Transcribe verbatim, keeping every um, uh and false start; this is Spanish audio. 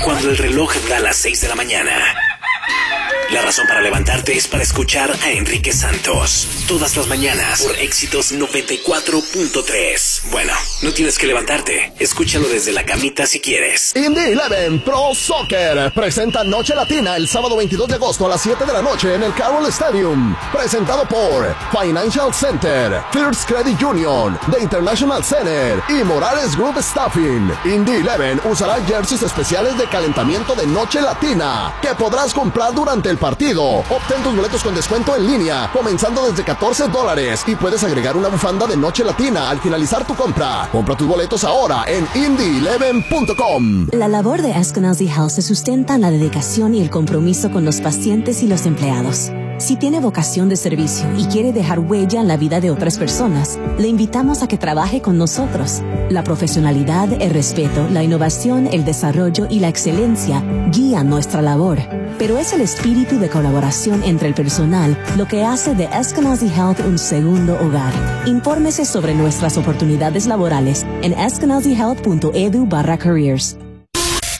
cuando el reloj da las seis de la mañana. La razón para levantarte es para escuchar a Enrique Santos todas las mañanas por Éxitos noventa y cuatro punto tres. Bueno, no tienes que levantarte. Escúchalo desde la camita si quieres. Indy Eleven Pro Soccer presenta Noche Latina el sábado veintidós de agosto a las siete de la noche en el Carroll Stadium. Presentado por Financial Center, First Credit Union, The International Center y Morales Group Staffing. Indy Eleven usará jerseys especiales de calentamiento de Noche Latina que podrás comprar durante el partido. Obtén tus boletos con descuento en línea, comenzando desde catorce dólares, y puedes agregar una bufanda de Noche Latina al finalizar tu compra. Compra tus boletos ahora en indy eleven punto com. La labor de Eskenazi Health se sustenta en la dedicación y el compromiso con los pacientes y los empleados. Si tiene vocación de servicio y quiere dejar huella en la vida de otras personas, le invitamos a que trabaje con nosotros. La profesionalidad, el respeto, la innovación, el desarrollo y la excelencia guían nuestra labor. Pero es el espíritu de colaboración entre el personal lo que hace de Eskenazi Health un segundo hogar. Infórmese sobre nuestras oportunidades laborales en eskenazi health punto edu barra careers.